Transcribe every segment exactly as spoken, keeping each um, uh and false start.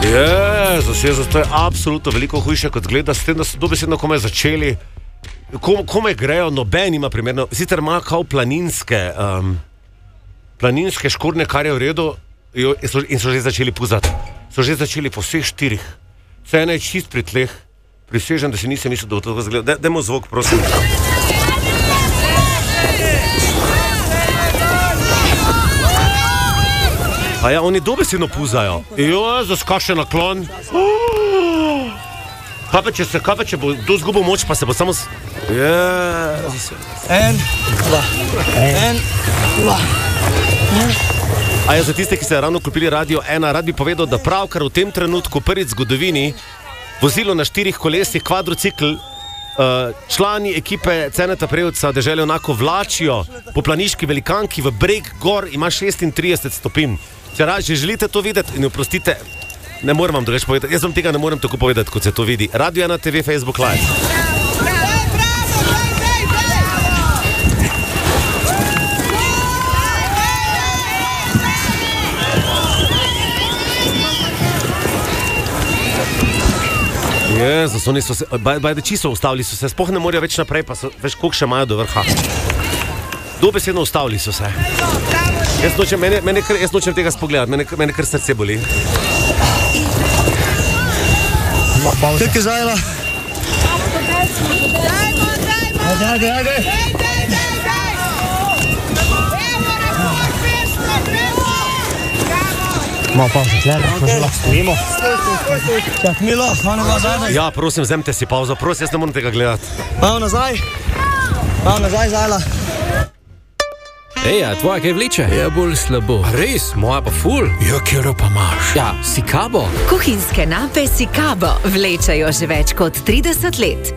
Jezus, Jezus, to je absolutno veliko hujše kot gleda, s tem, da so dobesedno komaj začeli, kom, komaj grejo, noben ima primerno, sicer ima kao planinske, um, planinske škornje, kar je v redu, jo, in, so, in so že začeli puzati. So že začeli po vseh štirih. Vse ena je čist pri tleh, prisežem, da si nisem mislil, da bo to zgleda. Dajmo zvok, prosim. A ja, oni dobesedno puzajo. Jezus, kakšen naklon. Kaj pa, če se, kaj pa, če bo do zgubo moč, pa se bo samo... Jezus. En, dva, en, dva. A ja, za tiste, ki ste ravno kupili Radio ena, rad bi povedal, da pravkar v tem trenutku prvič v zgodovini vozilo na štirih kolesih, kvadrocikl, člani ekipe Ceneta Prevca dežele onako vlačijo po planiški velikanki v breg gor, ima šestintrideset stopinj. Če že želite to videti, in oprostite, ne morem vam drugače povedati, jaz vam tega ne morem tako povedati, kot se to vidi. Radio ena T V, Facebook Live. Jezus, oni so se, bajde čisto ustavili so se, spoh ne morajo več naprej, pa so, veš, koliko še imajo do vrha. Dobesedno ustavili so se. Jaz nočem, mene, mene, jaz nočem tega spogledati, mene, mene kar srce boli. Kaj je zajela? Ajde, ajde, ajde. Malo pauze, tlede, ko se lahko stojimo. Čak, Milo, malo nazaj. Ja, prosim, vzemite si pauzo, prosim, jaz ne moram tega gledati. Malo nazaj, malo nazaj, zajela. Ej, a tvoja kaj vleče? Ja, bolj slabo. A res, moja pa ful. Ja, kjero pa imaš? Ja, Sikabo. Kuhinjske nape Sikabo vlečajo že več kot trideset let.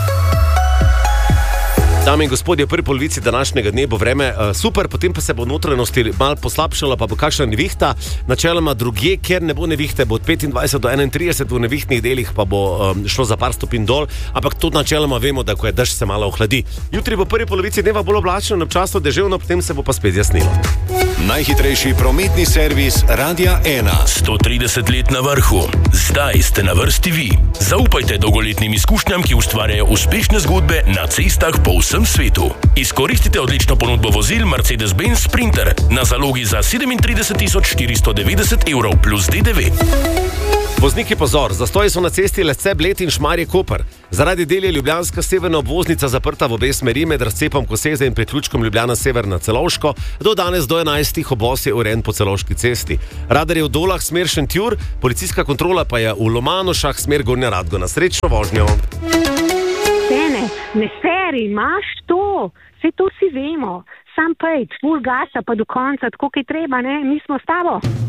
Dame in gospodje, v prvi polovici današnjega dne bo vreme uh, super, potem pa se bo notranjosti malo poslabšala, pa bo kakšna nevihta. Načeloma drugje, kjer ne bo nevihte, bo od petindvajset do enaintrideset, v nevihtnih delih pa bo um, šlo za par stopinj dol, ampak to načeloma vemo, da ko je dež, se malo ohladi. Jutri bo v prvi polovici dneva bolj oblačno, občasno deževno, potem se bo pa spet jasnilo. Najhitrejši prometni servis Radia ena. sto trideset let na vrhu. Zdaj ste na vrsti vi. Zaupajte dolgoletnim izkušnjam, ki ustvarjajo uspešne zgodbe na cestah po vsem svetu. Izkoristite odlično ponudbo vozil Mercedes-Benz Sprinter na zalogi za sedemintrideset tisoč štiristo devetdeset evrov plus D D V. Vozniki pozor, zastoji so na cesti Lesce, Bled in Šmarje-Koper. Zaradi del je ljubljanska severna obvoznica zaprta v obe smeri med razcepom Koseze in priključkom Ljubljana Sever na Celovško. Do danes do enajstih obvoz je urejen po Celovški cesti. Radar je v Dolah smer Šentjur, policijska kontrola pa je v Lomanošah smer Gornja Radgona. Srečno vožnjo. Sene, ne seri, imaš to, vse to si vemo. Sam pejt, full gasa pa do konca, tako kaj treba, ne, mi smo s tabo.